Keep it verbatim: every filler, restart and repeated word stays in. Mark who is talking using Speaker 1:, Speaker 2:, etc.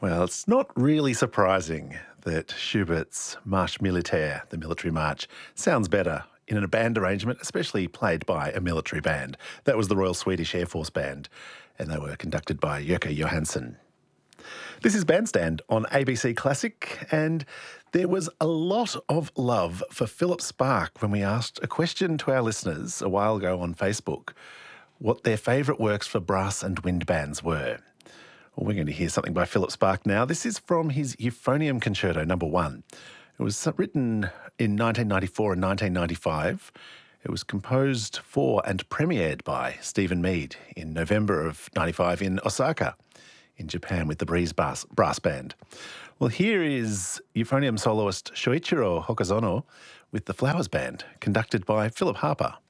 Speaker 1: Well, it's not really surprising that Schubert's Marche Militaire, the military march, sounds better in a band arrangement, especially played by a military band. That was the Royal Swedish Air Force Band, and they were conducted by Jöke Johansson. This is Bandstand on A B C Classic, and there was a lot of love for Philip Sparke when we asked a question to our listeners a while ago on Facebook, what their favourite works for brass and wind bands were. Well, we're going to hear something by Philip Sparke now. This is from his Euphonium Concerto number one. It was written in nineteen ninety-four and nineteen ninety-five. It was composed for and premiered by Stephen Mead in November of ninety-five in Osaka, in Japan, with the Breeze Brass, Brass Band. Well, here is euphonium soloist Shoichiro Hokazono with the Flowers Band, conducted by Philip Harper.